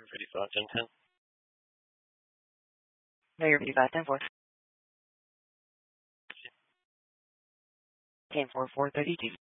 435, 1010. Mayor 55, 10 4. 10 4, 432.